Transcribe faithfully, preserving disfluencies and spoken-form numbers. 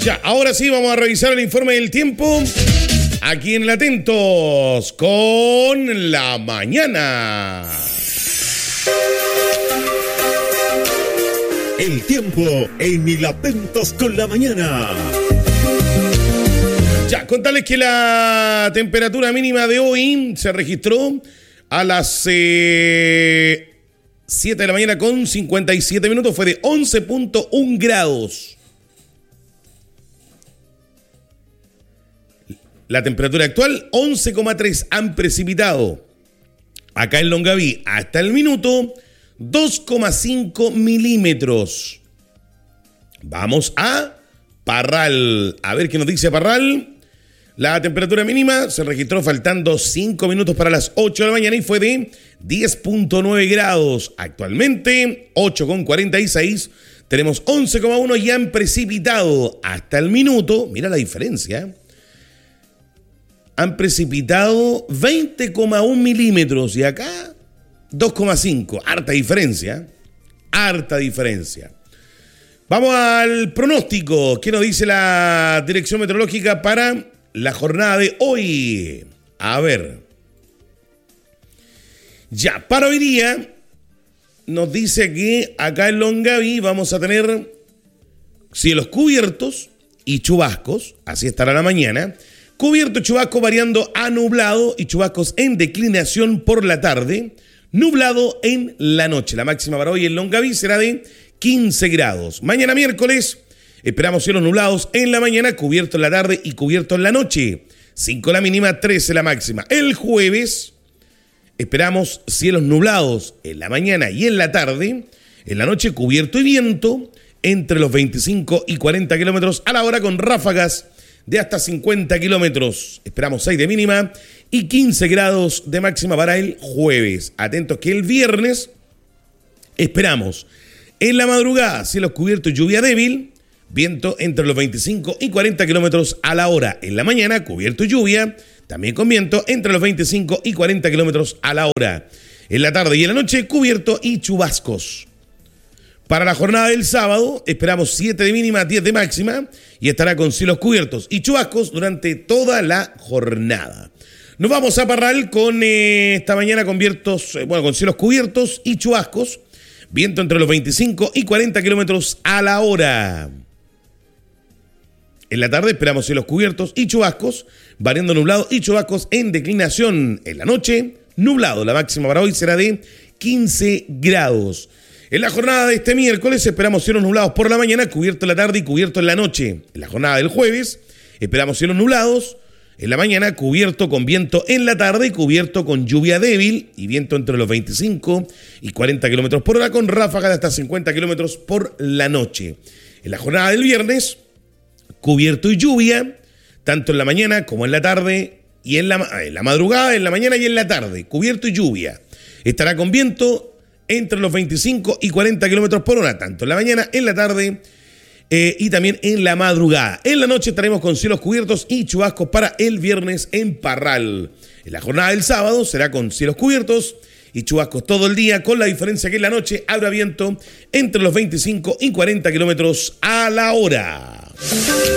Ya, ahora sí vamos a revisar el informe del tiempo aquí en el Atentos con la mañana. El tiempo en el Atentos con la mañana. Ya, contarles que la temperatura mínima de hoy se registró a las eh, siete de la mañana con cincuenta y siete minutos, fue de once punto uno grados. La temperatura actual, once coma tres, han precipitado acá en Longaví hasta el minuto dos coma cinco milímetros. Vamos a Parral. A ver qué nos dice Parral. La temperatura mínima se registró faltando cinco minutos para las ocho de la mañana y fue de diez punto nueve grados. Actualmente, ocho coma cuarenta y seis. Tenemos once coma uno y han precipitado hasta el minuto. Mira la diferencia. Han precipitado veinte coma uno milímetros y acá dos coma cinco. Harta diferencia. Harta diferencia. Vamos al pronóstico. ¿Qué nos dice la Dirección Meteorológica para la jornada de hoy? A ver. Ya, para hoy día nos dice que acá en Longaví vamos a tener cielos cubiertos y chubascos. Así estará la mañana. Cubierto, chubasco variando a nublado y chubascos en declinación por la tarde. Nublado en la noche. La máxima para hoy en Longaví será de quince grados. Mañana miércoles esperamos cielos nublados en la mañana, cubierto en la tarde y cubierto en la noche. cinco la mínima, trece la máxima. El jueves esperamos cielos nublados en la mañana y en la tarde. En la noche cubierto y viento entre los veinticinco y cuarenta kilómetros a la hora con ráfagas de hasta cincuenta kilómetros. Esperamos seis de mínima y quince grados de máxima para el jueves. Atentos que el viernes esperamos en la madrugada cielos cubiertos y lluvia débil, viento entre los veinticinco y cuarenta kilómetros a la hora. En la mañana cubierto y lluvia, también con viento entre los veinticinco y cuarenta kilómetros a la hora. En la tarde y en la noche cubierto y chubascos. Para la jornada del sábado esperamos siete de mínima, diez de máxima y estará con cielos cubiertos y chubascos durante toda la jornada. Nos vamos a Parral con eh, esta mañana con vientos, eh, bueno, con cielos cubiertos y chubascos, viento entre los veinticinco y cuarenta kilómetros a la hora. En la tarde esperamos cielos cubiertos y chubascos, variando nublado y chubascos en declinación. En la noche, nublado. La máxima para hoy será de quince grados. En la jornada de este miércoles esperamos cielos nublados por la mañana, cubierto en la tarde y cubierto en la noche. En la jornada del jueves esperamos cielos nublados en la mañana, cubierto con viento en la tarde y cubierto con lluvia débil y viento entre los veinticinco y cuarenta kilómetros por hora con ráfagas de hasta cincuenta kilómetros por la noche. En la jornada del viernes, cubierto y lluvia, tanto en la mañana como en la tarde y en la, en la madrugada, en la mañana y en la tarde, cubierto y lluvia. Estará con viento entre los veinticinco y cuarenta kilómetros por hora, tanto en la mañana, en la tarde eh, y también en la madrugada. En la noche estaremos con cielos cubiertos y chubascos para el viernes en Parral. En la jornada del sábado será con cielos cubiertos y chubascos todo el día, con la diferencia que en la noche habrá viento entre los veinticinco y cuarenta kilómetros a la hora.